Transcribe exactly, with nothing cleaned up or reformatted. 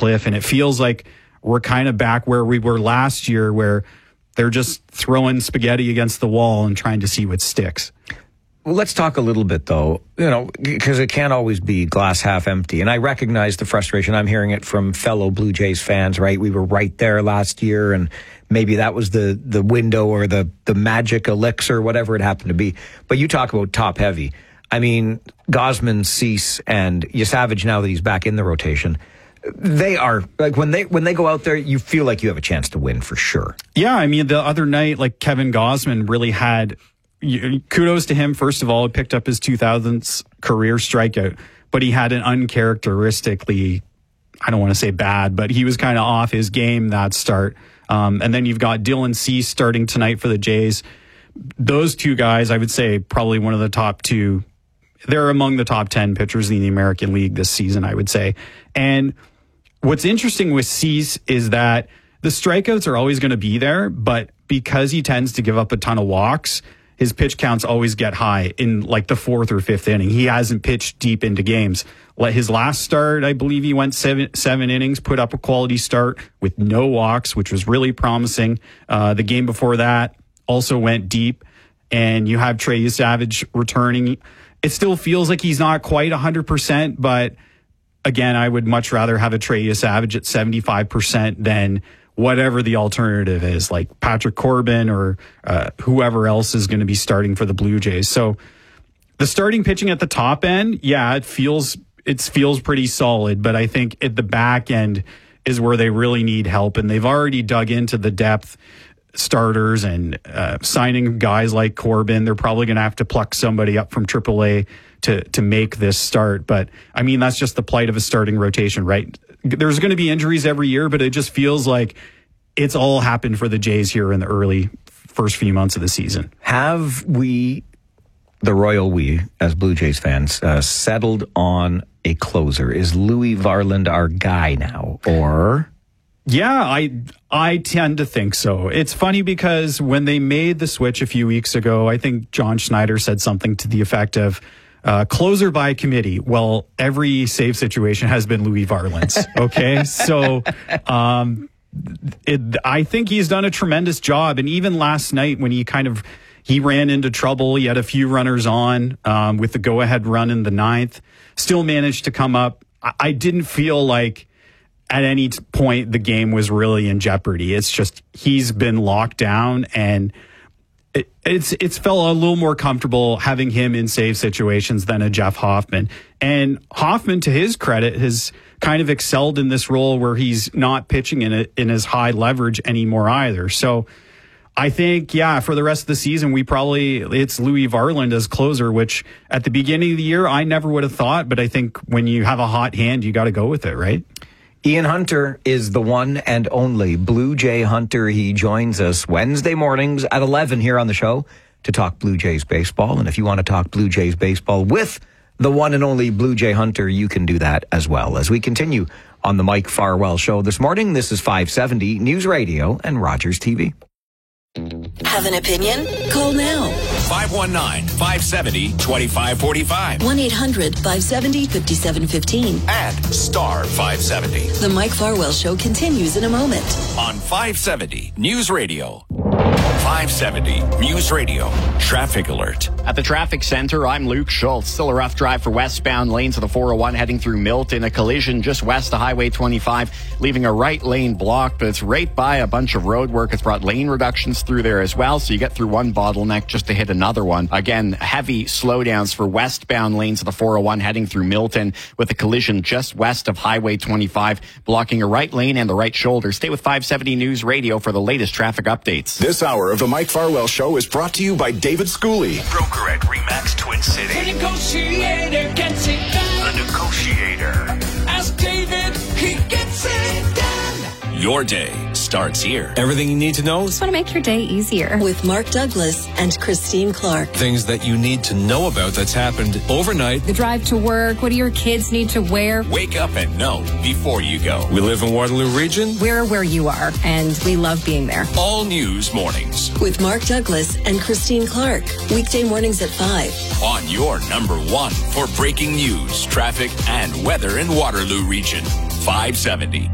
cliff. And it feels like we're kind of back where we were last year, where they're just throwing spaghetti against the wall and trying to see what sticks. Well, let's talk a little bit, though, you know, because it can't always be glass half empty. And I recognize the frustration. I'm hearing it from fellow Blue Jays fans, right? We were right there last year, and maybe that was the, the window or the, the magic elixir, whatever it happened to be. But you talk about top heavy. I mean, Gausman, Cease, and Yasavage, now that he's back in the rotation, they are, like, when they when they go out there, you feel like you have a chance to win for sure. Yeah, I mean, the other night, like, Kevin Gausman really had... kudos to him. First of all, he picked up his two thousandth career strikeout, but he had an uncharacteristically, I don't want to say bad, but he was kind of off his game that start. Um, and then you've got Dylan Cease starting tonight for the Jays. Those two guys, I would say, probably one of the top two. They're among the top ten pitchers in the American League this season, I would say. And what's interesting with Cease is that the strikeouts are always going to be there, but because he tends to give up a ton of walks, his pitch counts always get high in like the fourth or fifth inning. He hasn't pitched deep into games. Like his last start, I believe he went seven seven innings, put up a quality start with no walks, which was really promising. Uh, the game before that also went deep, and you have Trey Yasavage returning. It still feels like he's not quite one hundred percent, but again, I would much rather have a Trey Yasavage at seventy-five percent than whatever the alternative is, like Patrick Corbin or uh, whoever else is going to be starting for the Blue Jays. So the starting pitching at the top end, yeah, it feels it feels pretty solid, but I think at the back end is where they really need help, and they've already dug into the depth starters and uh, signing guys like Corbin. They're probably going to have to pluck somebody up from triple A to to make this start, but I mean, that's just the plight of a starting rotation, right? There's going to be injuries every year, but it just feels like it's all happened for the Jays here in the early first few months of the season. Have we, the royal we, as Blue Jays fans, uh, settled on a closer? Is Louis Varland our guy now, or? Yeah, I I tend to think so. It's funny because when they made the switch a few weeks ago, I think John Schneider said something to the effect of, Uh, closer by committee. Well, every save situation has been Louis Varland's. Okay. So, um, it, I think he's done a tremendous job. And even last night when he kind of, he ran into trouble, he had a few runners on, um, with the go ahead run in the ninth, still managed to come up. I, I didn't feel like at any point the game was really in jeopardy. It's just, he's been locked down, and It, it's it's felt a little more comfortable having him in save situations than a Jeff Hoffman. And Hoffman, to his credit, has kind of excelled in this role where he's not pitching in it in as high leverage anymore either. So I think, yeah, for the rest of the season, we probably, it's Louis Varland as closer, which at the beginning of the year, I never would have thought. But I think when you have a hot hand, you got to go with it, right? Ian Hunter is the one and only Blue Jay Hunter. He joins us Wednesday mornings at eleven here on the show to talk Blue Jays baseball. And if you want to talk Blue Jays baseball with the one and only Blue Jay Hunter, you can do that as well. As we continue on the Mike Farwell Show this morning, this is five seventy News Radio and Rogers T V. Have an opinion? Call now. five one nine, five seven zero, two five four five. one eight hundred, five seven zero, five seven one five. And star five seventy. The Mike Farwell Show continues in a moment. On five seventy News Radio. five seventy News Radio. Traffic alert. At the traffic center, I'm Luke Schultz. Still a rough drive for westbound lanes of the four oh one heading through Milton. A collision just west of Highway twenty-five, leaving a right lane blocked, but it's right by a bunch of road work. It's brought lane reductions through there as well, so you get through one bottleneck just to hit another one. Again, heavy slowdowns for westbound lanes of the four oh one heading through Milton, with a collision just west of Highway twenty-five, blocking a right lane and the right shoulder. Stay with five seventy News Radio for the latest traffic updates. This hour of the Mike Farwell Show is brought to you by David Schooley, broker at Remax Twin City. The negotiator gets it done. The negotiator. Ask David, he gets it done. Your day starts here. Everything you need to know. Just want to make your day easier. With Mark Douglas and Christine Clark. Things that you need to know about that's happened overnight. The drive to work. What do your kids need to wear? Wake up and know before you go. We live in Waterloo Region. We're where you are, and we love being there. All News Mornings. With Mark Douglas and Christine Clark. Weekday mornings at five. On your number one for breaking news, traffic, and weather in Waterloo Region. five seventy